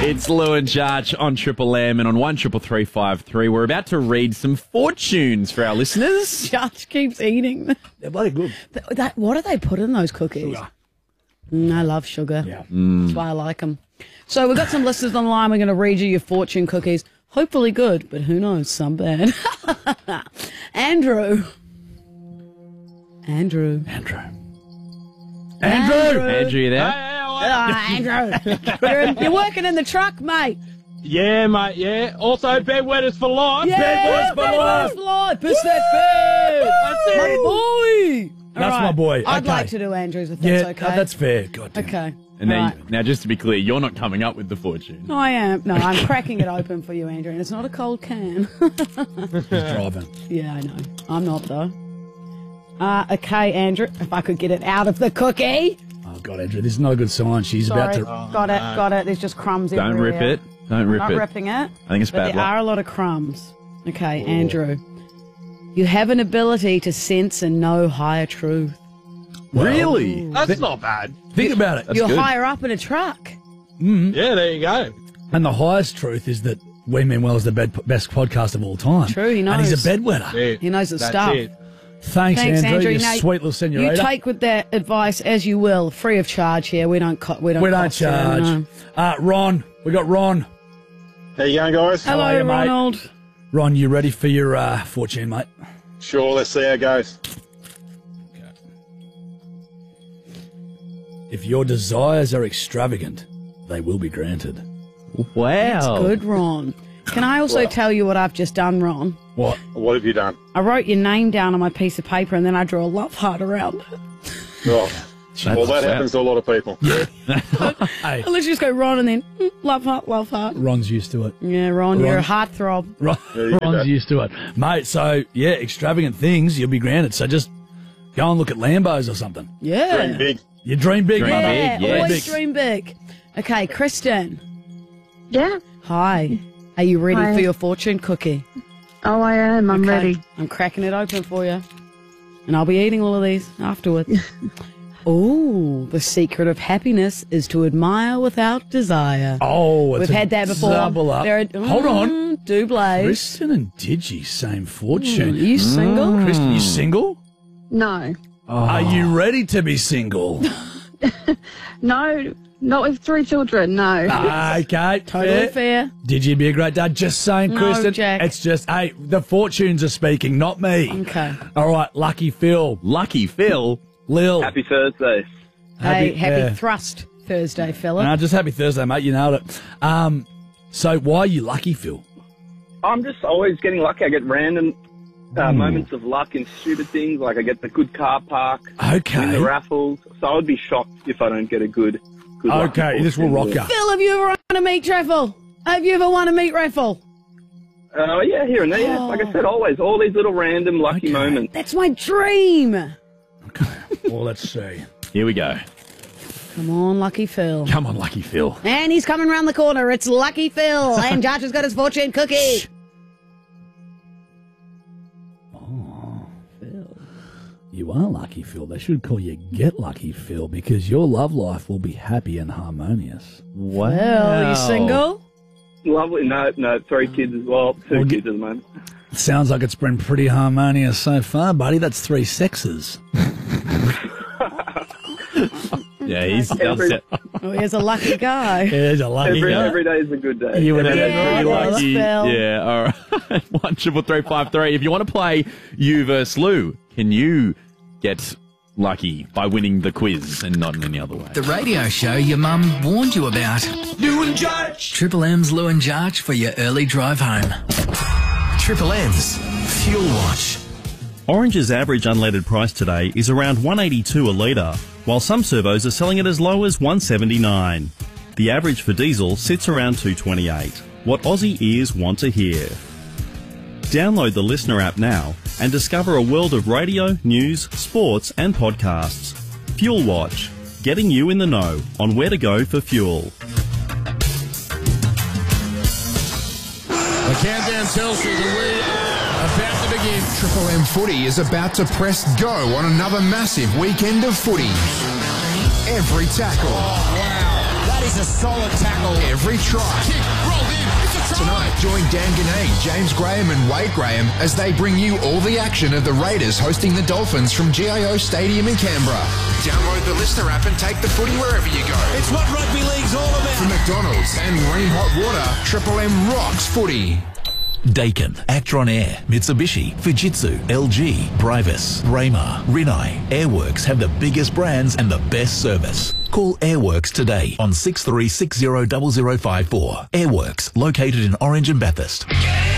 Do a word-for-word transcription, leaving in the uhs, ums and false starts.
It's Lou and Jarch on Triple M and on one triple three five three. We're about to read some fortunes for our listeners. Jarch keeps eating them. They're bloody good. Th- That, what do they put in those cookies? Sugar. Mm, I love sugar. Yeah. That's why I like them. So we've got some listeners online. We're going to read you your fortune cookies. Hopefully good, but who knows, some bad. Andrew. Andrew. Andrew. Andrew. Andrew, you there? Ah, Andrew. You're, in- you're working in the truck, mate. Yeah, mate, yeah. Also, bedwetters for life. Yeah, Bedwetters for life. life. Piss that bed. That's My it. boy. That's All my boy. I'd Okay. like to do Andrews if Yeah, that's okay. no, that's fair. God damn. okay. And All then, right. now, just to be clear, you're not coming up with the fortune. No, I am. No, I'm cracking it open for you, Andrew, and it's not a cold can. He's driving. Yeah, I know. I'm not, though. Uh, okay, Andrew, if I could get it out of the cookie. Oh, God, Andrew, this is not a good sign. She's Sorry. about to... got it, got it. There's just crumbs Don't everywhere. rip it. Don't I'm rip not it. ripping it. I think it's But bad there luck. are a lot of crumbs. Okay, Andrew. You have an ability to sense and know higher truth. Really? That's not bad. Think about it. That's You're good. higher up in a truck. Yeah, there you go. And the highest truth is that We Mean Well is the bed, best podcast of all time. True, he And he's knows. a bedwetter. Yeah, He knows the that's stuff. it. Thanks, Thanks, Andrew, Andrew. you Now, sweet little senorita. You take with that advice as you will, free of charge here. We don't. Co- we don't. we don't cost you, charge. no. Uh, Ron, we got Ron. How you going, guys? Hello, are you, mate? Ronald. Ron, you ready for your uh, fortune, mate? Sure, let's see how it goes. If your desires are extravagant, they will be granted. Wow. Good, Ron. Can I also tell you what I've just done, Ron? What? What have you done? I wrote your name down on my piece of paper and then I drew a love heart around it. Oh, well, that happens to a lot of people. Hey, Let's just go Ron and then mm, love heart, love heart. Ron's used to it. Yeah, Ron, you're a Ron. heartthrob. Ron, Yeah, you get Ron's that. used to it. Mate, so, yeah, extravagant things, you'll be granted. So just go and look at Lambos or something. Yeah. Dream big. You dream big, Dream mate. Yeah, big, yes. always dream big. Okay, Kristen. Yeah. Hi. Are you ready Hi. for your fortune cookie? Oh, I am. I'm Okay. ready. I'm cracking it open for you. And I'll be eating all of these afterwards. Oh, the secret of happiness is to admire without desire. Oh, it's We've a had that before. double up. There are, Hold on. Mm, do blaze. Kristen and Digi, same Are fortune. you single? Kristen, you single? No. Are you ready to be single? No. Not with three children. No. Okay, Totally fair. fair. Did you be a great dad? Just saying, No, Kristen. Jack. It's just, hey, the fortunes are speaking, not me. Okay. All right, Lucky Phil, Lucky Phil. Lil. Happy Thursday. Hey, happy yeah. thrust Thursday, fella. No, just happy Thursday, mate. You nailed it. Um, so why are you lucky, Phil? I'm just always getting lucky. I get random uh, moments of luck in stupid things, like I get the good car park, win the Okay. raffles. So I would be shocked if I don't get a good, good lucky Okay, this will fortune. rock you. Phil, have you ever won a meat raffle? Have you ever won a meat raffle? Uh, yeah, here and there. Yeah. Like I said, always all these little random lucky Okay. moments. That's my dream. Well, let's see. Here we go. Come on, Lucky Phil. Come on, Lucky Phil. And he's coming round the corner. It's Lucky Phil. And Josh has got his fortune cookie. You are lucky, Phil. They should call you Get Lucky, Phil, because your love life will be happy and harmonious. Wow. Well, you single? Lovely. No, no, three kids as well. Two Well, kids at the moment. Sounds like it's been pretty harmonious so far, buddy. That's three sexes. Yeah, he's Every- does Oh, he's a lucky guy. There's a lucky Every, guy. every day is a good day. You would have Every had day a is very a good lucky- day. Phil. Yeah, all right. One triple three five three. If you want to play you versus Lou, can you get lucky by winning the quiz and not in any other way? The radio show your mum warned you about. Lou and Jarch. Triple M's Lou and Jarch for your early drive home. Triple M's Fuel Watch. Orange's average unleaded price today is around one eighty-two a litre, while some servos are selling it as low as one seventy-nine. The average for diesel sits around two twenty-eight. What Aussie ears want to hear. Download the Listener app now and discover a world of radio, news, sports and podcasts. Fuel Watch, getting you in the know on where to go for fuel. The countdown tells you that we are about to begin. Triple M Footy is about to press go on another massive weekend of footy. Every tackle, That is a solid tackle. Every try. Kick, rolled in. It's a try. Tonight, join Dan Gannett, James Graham and Wade Graham as they bring you all the action of the Raiders hosting the Dolphins from G I O Stadium in Canberra. Download the Listener app and take the footy wherever you go. It's what rugby league's all about. From McDonald's and Ream Hot Water, Triple M rocks footy. Dakin, Actron Air, Mitsubishi, Fujitsu, L G, Brivus, Braemar, Rinnai, Airworks have the biggest brands and the best service. Call Airworks today on six three six zero zero zero five four. Airworks, located in Orange and Bathurst.